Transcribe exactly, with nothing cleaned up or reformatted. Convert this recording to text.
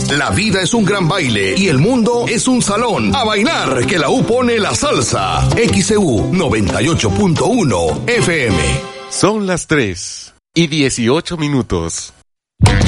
La vida es un gran baile y el mundo es un salón. A bailar, que la U pone la salsa. X C U noventa y ocho punto uno F M. Son las tres y dieciocho minutos.